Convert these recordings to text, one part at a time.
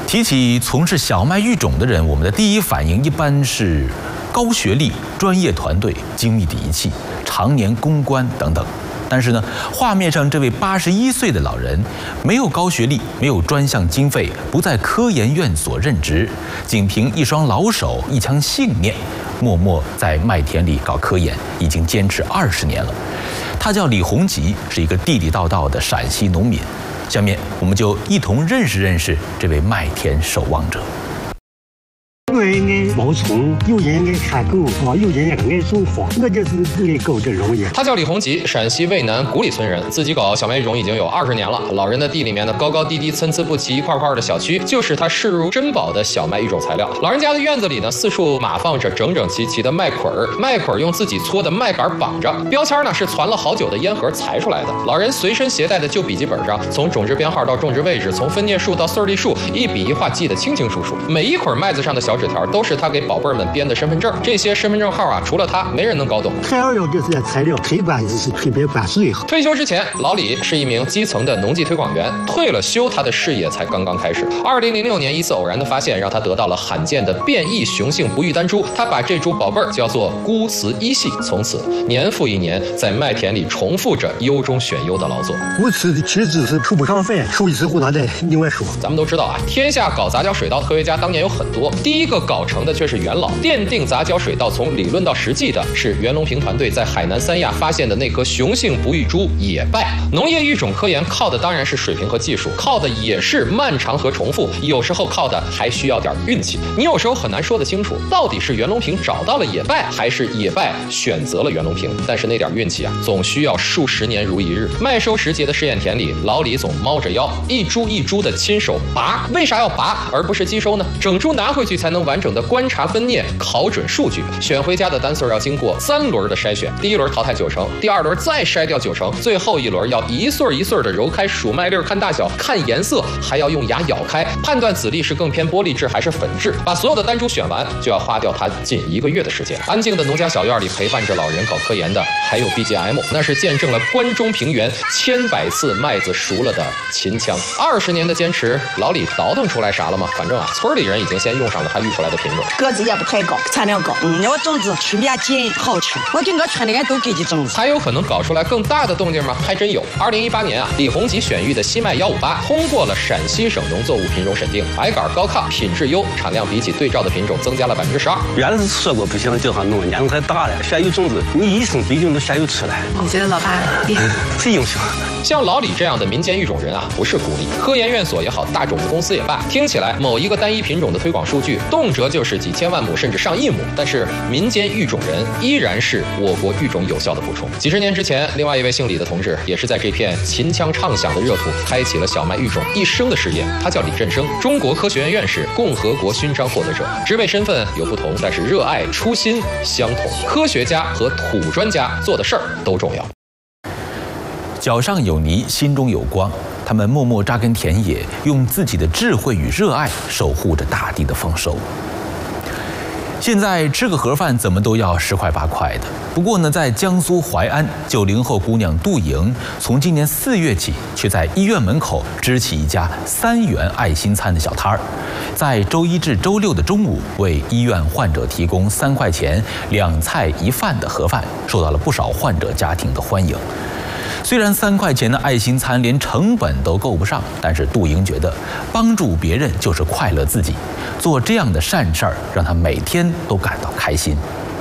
提起从事小麦育种的人，我们的第一反应一般是高学历、专业团队、精密的仪器、常年攻关等等。但是呢，画面上这位81岁的老人，没有高学历，没有专项经费，不在科研院所任职，仅凭一双老手、一腔信念，默默在麦田里搞科研，已经坚持20年了。他叫李洪吉，是一个地地道道的陕西农民。下面我们就一同认识认识这位麦田守望者。 有人爱毛虫，有人爱看狗，有人爱种花，我就是爱搞这农业。 他叫李洪吉，陕西渭南古里村人，自己搞小麦育种已经有20年了。老人的地里面呢，高高低低、参差不齐、一块块的小区，就是他视如珍宝的小麦育种材料。老人家的院子里呢，四处码放着整整齐齐的麦捆儿，麦捆儿用自己搓的麦秆绑着，标签呢是攒了好久的烟盒裁出来的。老人随身携带的旧笔记本上，从种植编号到种植位置，从分界数到穗粒数，一笔一画记得清清楚楚。每一捆麦子上的小纸条都是他给宝贝儿们编的身份证，这些身份证号啊，除了他，没人能搞懂。 材料就是材料，推管就是推别管税。 退休之前，老李是一名基层的农技推广员，退了休，他的事业才刚刚开始。2006年，一次偶然的发现让他得到了罕见的变异雄性不育单株，他把这株宝贝儿叫做孤雌一系，从此年复一年在麦田里重复着优中选优的劳作。 孤雌的其实是出不上粪，出一次不能再另外说。 咱们都知道啊，天下搞杂交水稻的科学家当年有很多，第一个搞成的却是元老。奠定杂交水稻从理论到实际的是袁隆平团队在海南三亚发现的那颗雄性不育株野败。农业育种科研靠的当然是水平和技术，靠的也是漫长和重复，有时候靠的还需要点运气。你有时候很难说得清楚，到底是袁隆平找到了野败，还是野败选择了袁隆平。但是那点运气啊，总需要数十年如一日。麦收时节的试验田里，老李总猫着腰，一株一株的亲手拔。为啥要拔而不是机收呢？整株拿回去才能完整的观察分蘖，考准数据。选回家的单穗要经过3轮的筛选，第1轮淘汰9成，第2轮再筛掉9成，最后1轮要一穗一穗的揉开数麦粒，看大小，看颜色，还要用牙咬开，判断籽粒是更偏玻璃质还是粉质。把所有的单株选完，就要花掉他近1个月的时间。安静的农家小院里陪伴着老人搞科研的，还有 BGM， 那是见证了关中平原千百次麦子熟了的秦腔。20年的坚持，老李倒腾出来啥了吗？反正啊，村里人已经先用上了他育出来的品种， 个子也不太高，产量高。我种子吃面筋好吃，我跟我村里人都给的种子。 还有可能搞出来更大的动静吗？还真有。2018年啊，李洪吉选育的西麦158通过了陕西省农作物品种审定，白杆高亢，品质优，产量比起对照的品种增加了12%。 原来是说过不行，这行弄，年龄太大了，选育种子你一生不一定能选育出来。 我觉得老爸最英雄。 像老李这样的民间育种人啊，不是孤立。科研院所也好，大种子公司也罢，听起来某一个单一品种的推广数据，动辄就是几千万亩甚至上亿亩，但是民间育种人依然是我国育种有效的补充。几十年之前，另外一位姓李的同志，也是在这片秦腔唱响的热土，开启了小麦育种一生的事业。他叫李振生，中国科学院院士，共和国勋章获得者。职位身份有不同，但是热爱初心相同。科学家和土专家做的事儿都重要。 脚上有泥，心中有光。他们默默扎根田野，用自己的智慧与热爱守护着大地的丰收。现在吃个盒饭怎么都要10块8块的。不过呢，在江苏淮安，90后姑娘杜莹从今年4月起，却在医院门口支起一家3元爱心餐的小摊儿，在周1至周6的中午，为医院患者提供3块钱2菜1饭的盒饭，受到了不少患者家庭的欢迎。虽然3块钱的爱心餐连成本都够不上，但是杜莹觉得帮助别人就是快乐自己，做这样的善事儿让她每天都感到开心。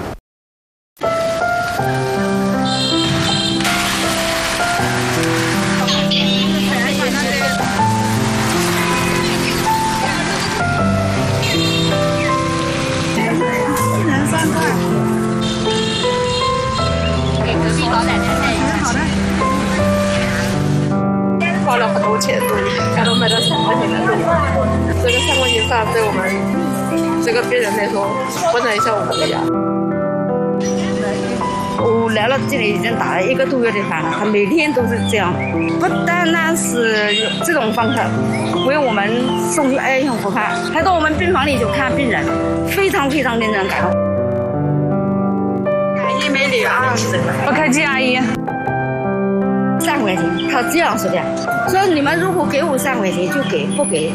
花了很多钱，才能买到3块钱的肉。这个3块钱饭对我们这个病人来说，温暖一下我们的家。 我来了这里已经打了1个多月的饭了，他每天都是这样，不单单是这种方式为我们送去爱心盒饭，还到我们病房里就看病人，非常非常令人感动。 1美里20， 不客气，阿姨。 3块钱，他这样说的，说你们如果给我3块钱就给，不给